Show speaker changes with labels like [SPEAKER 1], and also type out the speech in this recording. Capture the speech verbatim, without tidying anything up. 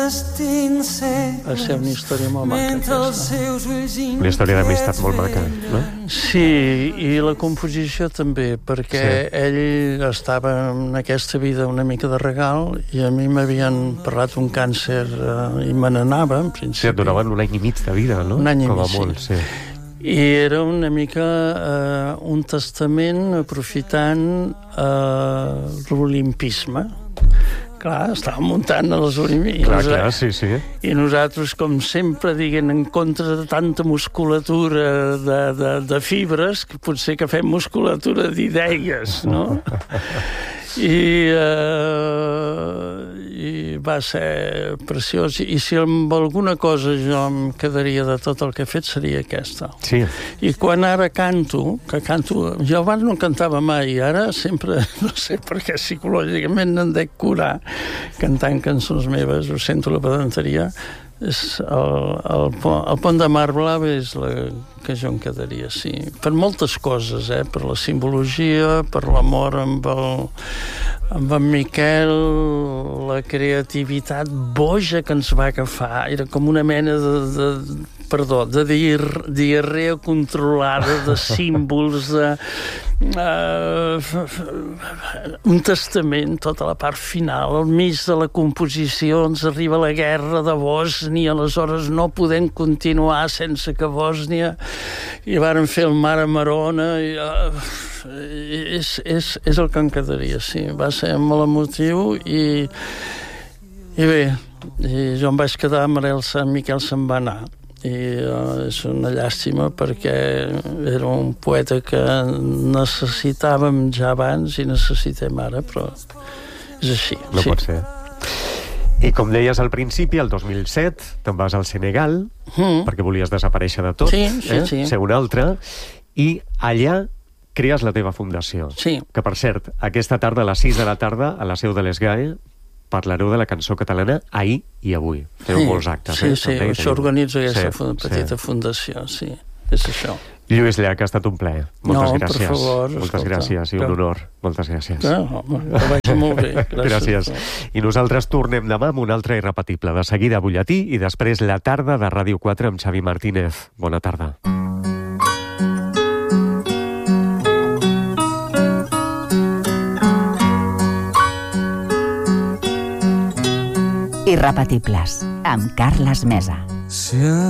[SPEAKER 1] Va ser una història molt maca, aquesta.
[SPEAKER 2] Una història d'amistat molt maca, no?
[SPEAKER 1] Sí, i la composició també, perquè sí. Ell estava en aquesta vida una mica de regal i a mi m'havien parlat d'un càncer eh, i me n'anava, en principi.
[SPEAKER 2] Sí, et donaven un any i mig de vida, no?
[SPEAKER 1] Un any i mig,
[SPEAKER 2] Com a molt, sí.
[SPEAKER 1] I era una mica eh, un testament aprofitant eh, l'olimpisme. Clar, estàvem muntant a les Olimpíades.
[SPEAKER 2] Clar, clar, sí, sí.
[SPEAKER 1] I nosaltres, com sempre, diguem, en contra de tanta musculatura de, de, de fibres, que potser que fem musculatura d'idees, no? I, uh, I va ser preciós. I si amb alguna cosa jo em quedaria de tot el que he fet, seria aquesta.
[SPEAKER 2] Sí.
[SPEAKER 1] I quan ara canto, que canto... Jo abans no cantava mai, ara sempre, no sé per què psicològicament em dec curar cantant cançons meves, ho sento la pedanteria, és el, el, el Pont de Mar Blava és la que jo em quedaria, sí. Per moltes coses, eh? Per la simbologia, per l'amor amb el, amb en Miquel, la creativitat boja que ens va agafar. Era com una mena de... de perdó, de diarrea controlada, de símbols, de... Uh, un testament, tota la part final, al mig de la composició ens arriba la guerra de Bòsnia, aleshores no podem continuar sense que Bòsnia, i varen fer el Mar a Marona, i, uh, és, és, és el que em quedaria, sí, va ser molt emotiu, i, i bé, i jo em vaig quedar, Marel Sant Miquel se'n va anar, i uh, és una llàstima perquè era un poeta que necessitàvem ja abans i necessitem ara, però és així.
[SPEAKER 2] No
[SPEAKER 1] sí.
[SPEAKER 2] pot ser. I com deies al principi, el dos mil set te'n vas al Senegal mm. perquè volies desaparèixer de tot,
[SPEAKER 1] sí, sí,
[SPEAKER 2] eh?
[SPEAKER 1] sí.
[SPEAKER 2] ser un altre, i allà crees la teva fundació.
[SPEAKER 1] Sí.
[SPEAKER 2] Que, per cert, aquesta tarda, a les sis de la tarda, a la seu de l'E S G A E, parlareu de la cançó catalana ahir i avui. Feu sí, molts actes.
[SPEAKER 1] Sí,
[SPEAKER 2] eh?
[SPEAKER 1] sí,
[SPEAKER 2] També,
[SPEAKER 1] això organitza aquesta
[SPEAKER 2] sí,
[SPEAKER 1] fun petita
[SPEAKER 2] sí.
[SPEAKER 1] fundació, sí, és això.
[SPEAKER 2] Lluís Llach, ha estat un plaer. Moltes
[SPEAKER 1] no,
[SPEAKER 2] gràcies.
[SPEAKER 1] per favor.
[SPEAKER 2] Moltes
[SPEAKER 1] escolta,
[SPEAKER 2] gràcies i un honor. Moltes gràcies.
[SPEAKER 1] No, home, que vagi molt bé.
[SPEAKER 2] Gràcies. gràcies. I nosaltres tornem demà amb un altre irrepetible. De seguida, butlletí, i després la tarda de Ràdio quatre amb Xavi Martínez. Bona tarda.
[SPEAKER 3] Irrepetibles, amb Carles Mesa.
[SPEAKER 4] Si